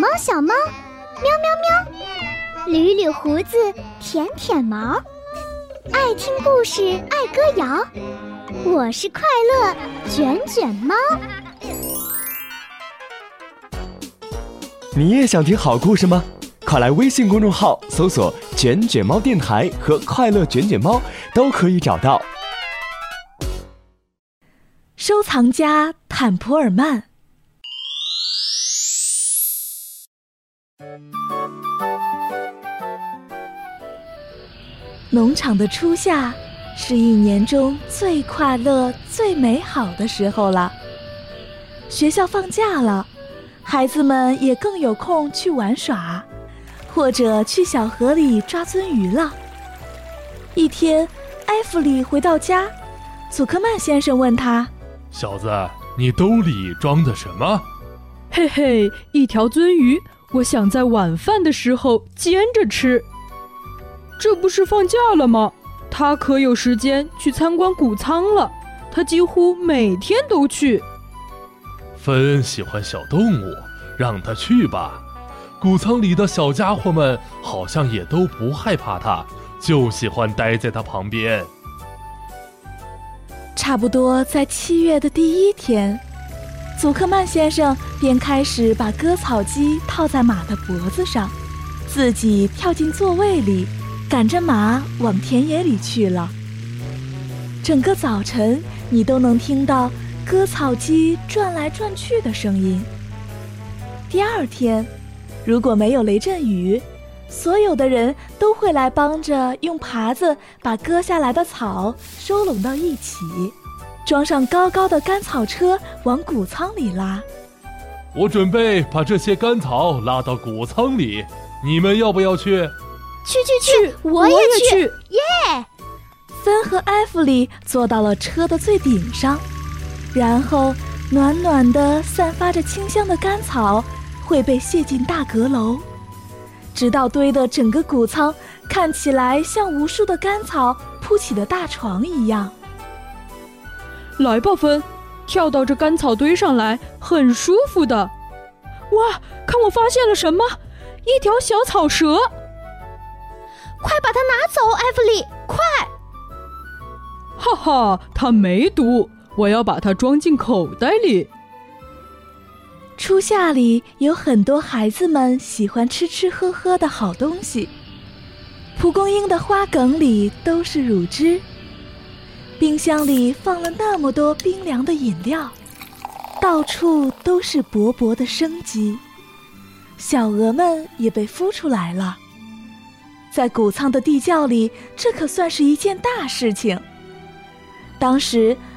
猫小猫，喵喵喵，捋捋胡子，舔舔毛，爱听故事，爱歌谣，我是快乐卷卷猫。 你也想听好故事吗？快来微信公众号搜索卷卷猫电台和快乐卷卷猫，都可以找到。 收藏家坦普尔曼。农场的初夏是一年中最快乐最美好的时候了。学校放假了，孩子们也更有空去玩耍，或者去小河里抓鳟鱼了。一天，埃弗里回到家，祖克曼先生问他： 小子，你兜里装的什么？ 嘿嘿，一条鳟鱼，我想在晚饭的时候煎着吃。这不是放假了吗？他可有时间去参观谷仓了，他几乎每天都去。 芬喜欢小动物，让他去吧。谷仓里的小家伙们好像也都不害怕他，就喜欢待在他旁边。 差不多在7月的第1天，祖克曼先生便开始把割草机套在马的脖子上，自己跳进座位里，赶着马往田野里去了。整个早晨，你都能听到割草机转来转去的声音。第2天，如果没有雷阵雨，所有的人都会来帮着用耙子把割下来的草收拢到一起，装上高高的干草车往谷仓里拉。 我准备把这些干草拉到谷仓里，你们要不要去？ 去，我也去，耶！ 芬和埃弗里坐到了车的最顶上，然后暖暖的散发着清香的干草会被卸进大阁楼，直到堆得整个谷仓看起来像无数的干草铺起的大床一样。 来吧，芬，跳到这干草堆上来，很舒服的。哇，看我发现了什么？一条小草蛇！ 快把它拿走，埃弗里，快！ 哈哈，它没毒，我要把它装进口袋里。 初夏里有很多孩子们喜欢吃吃喝喝的好东西，蒲公英的花梗里都是乳汁，冰箱里放了那么多冰凉的饮料，到处都是勃勃的生机。小鹅们也被孵出来了，在谷仓的地窖里，这可算是一件大事情。当时